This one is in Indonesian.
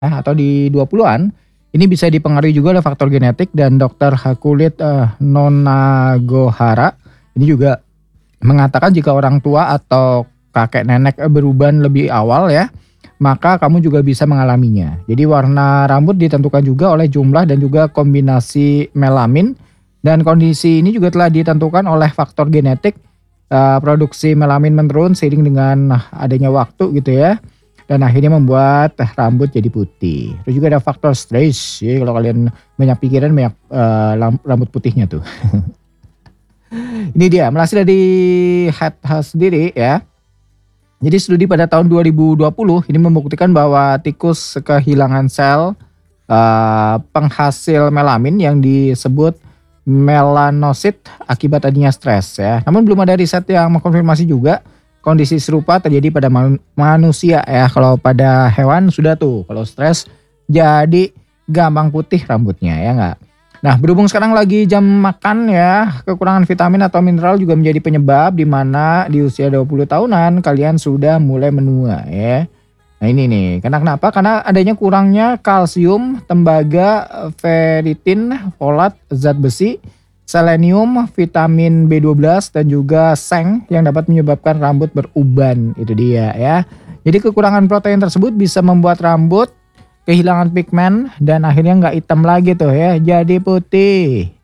atau di 20-an, ini bisa dipengaruhi juga oleh faktor genetik dan dokter kulit Nonagohara ini juga mengatakan jika orang tua atau kakek nenek beruban lebih awal ya, maka kamu juga bisa mengalaminya. Jadi warna rambut ditentukan juga oleh jumlah dan juga kombinasi melamin dan kondisi ini juga telah ditentukan oleh faktor genetik. Produksi melamin menurun seiring dengan adanya waktu gitu ya. Dan akhirnya membuat rambut jadi putih. Terus juga ada faktor stres. Ya, kalau kalian banyak pikiran banyak rambut putihnya tuh. Ini dia melansir dari Head sendiri ya. Jadi studi pada tahun 2020 ini membuktikan bahwa tikus kehilangan sel penghasil melamin yang disebut melanosit akibat adanya stres ya. Namun belum ada riset yang mengkonfirmasi juga kondisi serupa terjadi pada manusia ya. Kalau pada hewan sudah tuh kalau stres jadi gampang putih rambutnya ya enggak. Nah, berhubung sekarang lagi jam makan ya, kekurangan vitamin atau mineral juga menjadi penyebab di mana di usia 20 tahunan kalian sudah mulai menua ya. Nah ini nih, karena kenapa? Karena adanya kurangnya kalsium, tembaga, ferritin, folat, zat besi, selenium, vitamin B12 dan juga seng yang dapat menyebabkan rambut beruban. Itu dia ya. Jadi kekurangan protein tersebut bisa membuat rambut kehilangan pigmen dan akhirnya nggak hitam lagi tuh ya, jadi putih.